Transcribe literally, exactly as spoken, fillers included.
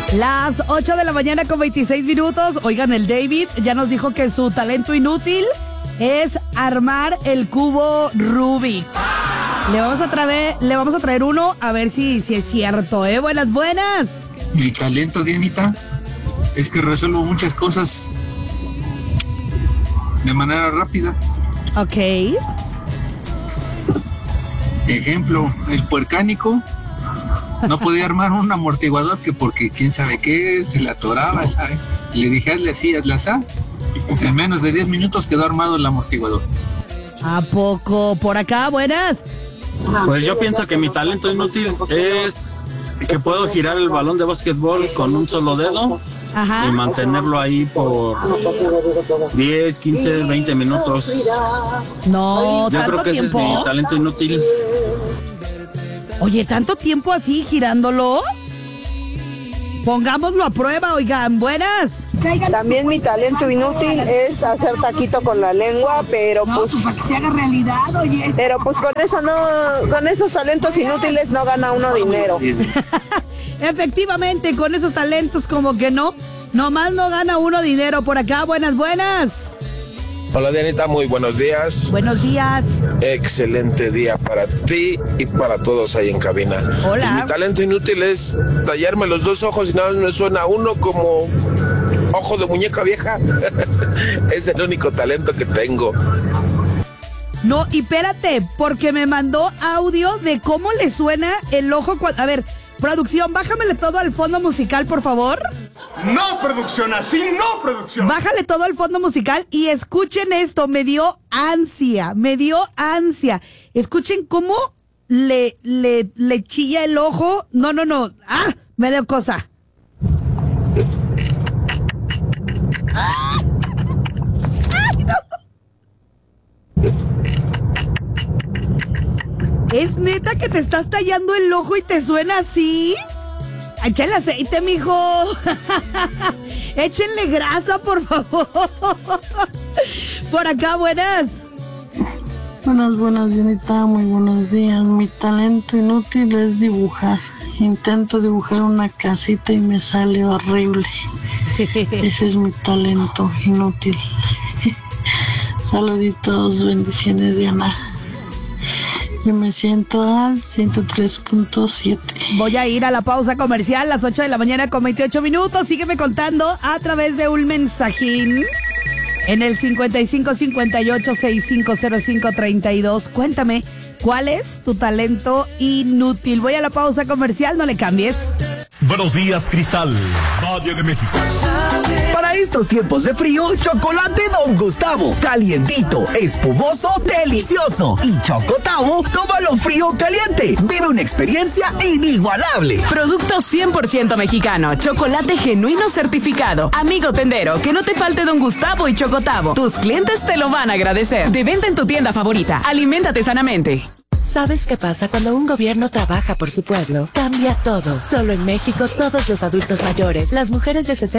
Las ocho de la mañana con veintiséis minutos. Oigan, el David ya nos dijo que su talento inútil es armar el cubo Rubik. Le vamos a traer, le vamos a traer uno a ver si, si es cierto, ¿eh? Buenas, buenas. Mi talento, Dianita, es que resuelvo muchas cosas de manera rápida. Ok. Ejemplo, el puercánico no podía armar un amortiguador que porque quién sabe qué, se le atoraba, ¿sabes? Le dije, hazle así, hazle así. En menos de diez minutos quedó armado el amortiguador. ¿A poco? Por acá, buenas. Pues yo pienso que mi talento inútil es que puedo girar el balón de básquetbol con un solo dedo. Ajá. Y mantenerlo ahí por diez, quince, veinte minutos. No, yo creo que tiempo? Ese es mi talento inútil. Oye, ¿tanto tiempo así girándolo? Pongámoslo a prueba, oigan, buenas. También mi talento inútil es hacer taquito con la lengua, pero no, pues... pues para que se haga realidad, oye. Pero pues con eso no, con esos talentos inútiles no gana uno dinero. Efectivamente, con esos talentos como que no, nomás no gana uno dinero. Por acá, buenas, buenas. Hola Dianita, muy buenos días. Buenos días. Excelente día para ti y para todos ahí en cabina. Hola. Y mi talento inútil es tallarme los dos ojos y nada más me suena uno como ojo de muñeca vieja. Es el único talento que tengo. No, y espérate, porque me mandó audio de cómo le suena el ojo cuando... A ver, producción, bájamele todo al fondo musical, por favor. No, producción, así no, producción. Bájale todo al fondo musical y escuchen esto, me dio ansia, me dio ansia. Escuchen cómo le, le, le chilla el ojo. No, no, no. ¡Ah! Me dio cosa. ¡Ah! ¡Ay, no! ¿Es neta que te estás tallando el ojo y te suena así? Échenle aceite, mijo. Échenle grasa, por favor. Por acá, buenas. Buenas, buenas, Dianita. Muy buenos días. Mi talento inútil es dibujar. Intento dibujar una casita y me sale horrible. Ese es mi talento inútil. Saluditos, bendiciones, Diana. Yo me siento al ciento tres punto siete. Voy a ir a la pausa comercial, las ocho de la mañana con veintiocho minutos. Sígueme contando a través de un mensajín en el cincuenta y cinco cincuenta y ocho sesenta y cinco cero cinco treinta y dos. Cuéntame, ¿cuál es tu talento inútil? Voy a la pausa comercial, no le cambies. Buenos días, Cristal, Valle de México. Para estos tiempos de frío, chocolate Don Gustavo. Calientito, espumoso, delicioso. Y Chocotavo, tómalo frío caliente. Vive una experiencia inigualable. Producto cien por ciento mexicano. Chocolate genuino certificado. Amigo tendero, que no te falte Don Gustavo y Chocotavo. Tus clientes te lo van a agradecer. De venta en tu tienda favorita. Aliméntate sanamente. ¿Sabes qué pasa cuando un gobierno trabaja por su pueblo? Cambia todo. Solo en México, todos los adultos mayores, las mujeres de sesenta